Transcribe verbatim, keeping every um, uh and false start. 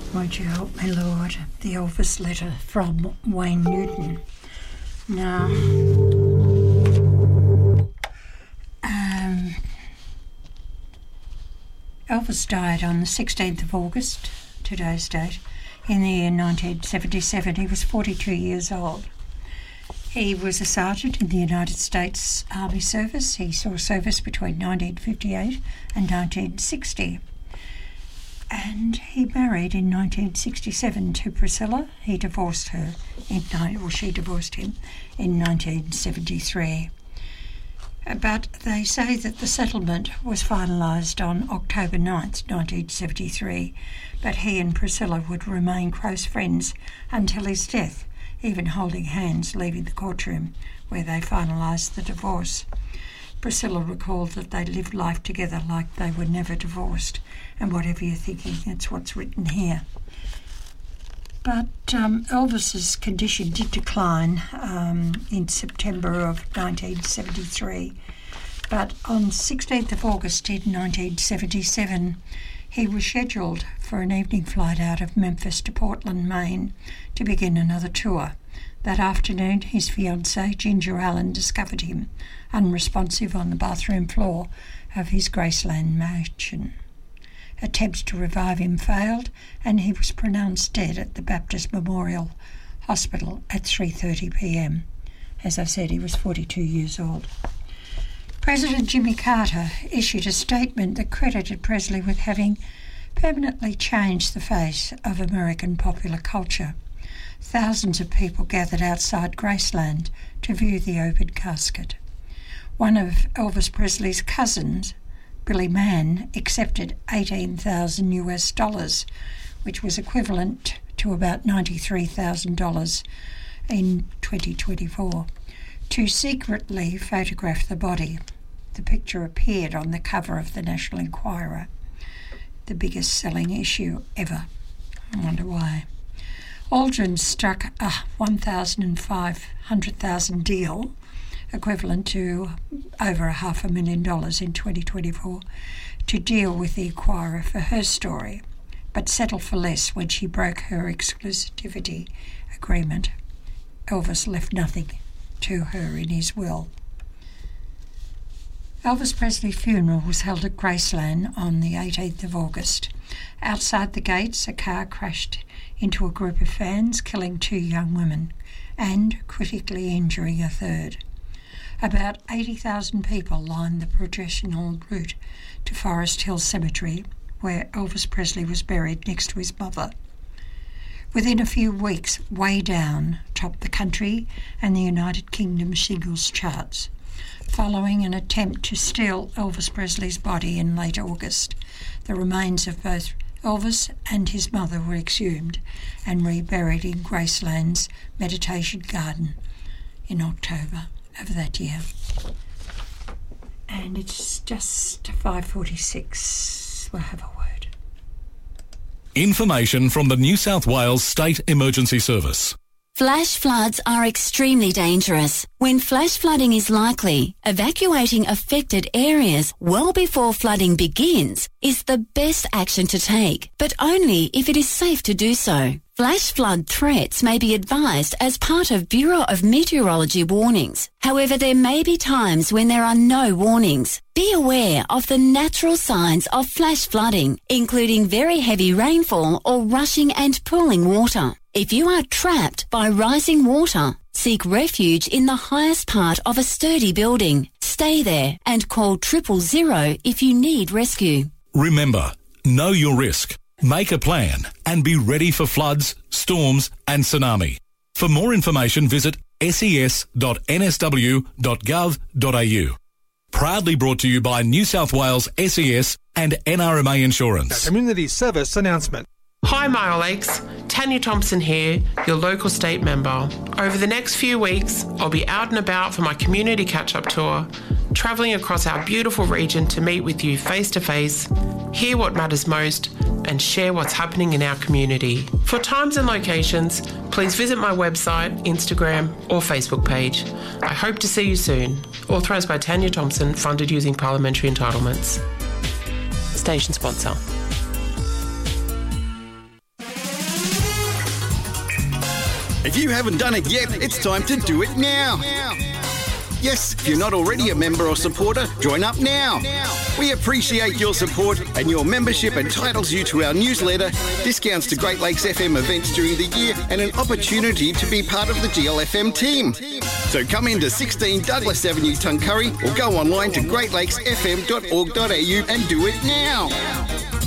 Won't you help me, Lord? The Elvis letter from Wayne Newton. Now, um, Elvis died on the sixteenth of August, today's date, in the year nineteen seventy-seven. He was forty-two years old. He was a sergeant in the United States Army Service. He saw service between nineteen fifty-eight and nineteen sixty. And he married in nineteen sixty-seven to Priscilla. He divorced her, in, or she divorced him, in nineteen seventy-three. But they say that the settlement was finalised on October ninth, nineteen seventy-three, but he and Priscilla would remain close friends until his death, even holding hands leaving the courtroom where they finalised the divorce. Priscilla recalled that they lived life together like they were never divorced, and whatever you're thinking, that's what's written here. But um, Elvis's condition did decline um, in September of nineteen seventy-three, but on sixteenth of August in nineteen seventy-seven, he was scheduled for an evening flight out of Memphis to Portland, Maine, to begin another tour. That afternoon, his fiancée, Ginger Allen, discovered him unresponsive on the bathroom floor of his Graceland mansion. Attempts to revive him failed, and he was pronounced dead at the Baptist Memorial Hospital at three thirty p m. As I said, he was forty-two years old. President Jimmy Carter issued a statement that credited Presley with having permanently changed the face of American popular culture. Thousands of people gathered outside Graceland to view the open casket. One of Elvis Presley's cousins, Billy Mann, accepted eighteen thousand US dollars, which was equivalent to about ninety-three thousand dollars in twenty twenty-four, to secretly photograph the body. The picture appeared on the cover of the National Enquirer, the biggest selling issue ever. I wonder why. Aldrin struck a one thousand five hundred thousand deal, equivalent to over a half a million dollars in twenty twenty-four, to deal with the Enquirer for her story, but settled for less when she broke her exclusivity agreement. Elvis left nothing to her in his will. Elvis Presley's funeral was held at Graceland on the eighteenth of August. Outside the gates, a car crashed into a group of fans, killing two young women and critically injuring a third. About eighty thousand people lined the processional route to Forest Hill Cemetery, where Elvis Presley was buried next to his mother. Within a few weeks, Way Down topped the country and the United Kingdom singles charts. Following an attempt to steal Elvis Presley's body in late August, the remains of both Elvis and his mother were exhumed and reburied in Graceland's meditation garden in October of that year. And it's just five forty-six. We'll have a word. Information from the New South Wales State Emergency Service. Flash floods are extremely dangerous. When flash flooding is likely, evacuating affected areas well before flooding begins is the best action to take, but only if it is safe to do so. Flash flood threats may be advised as part of Bureau of Meteorology warnings. However, there may be times when there are no warnings. Be aware of the natural signs of flash flooding, including very heavy rainfall or rushing and pooling water. If you are trapped by rising water, seek refuge in the highest part of a sturdy building. Stay there and call triple zero if you need rescue. Remember, know your risk, make a plan and be ready for floods, storms and tsunami. For more information, visit s e s dot n s w dot gov dot a u. Proudly brought to you by New South Wales S E S and N R M A Insurance. A community service announcement. Hi Mile Lakes, Tanya Thompson here, your local state member. Over the next few weeks, I'll be out and about for my community catch-up tour, travelling across our beautiful region to meet with you face to face, hear what matters most, and share what's happening in our community. For times and locations, please visit my website, Instagram or Facebook page. I hope to see you soon. Authorised by Tanya Thompson, funded using parliamentary entitlements. Station sponsor. If you haven't done it yet, it's time to do it now. Yes, if you're not already a member or supporter, join up now. We appreciate your support, and your membership entitles you to our newsletter, discounts to Great Lakes F M events during the year, and an opportunity to be part of the G L F M team. So come into sixteen Douglas Avenue, Tuncurry, or go online to great lakes f m dot org dot a u and do it now.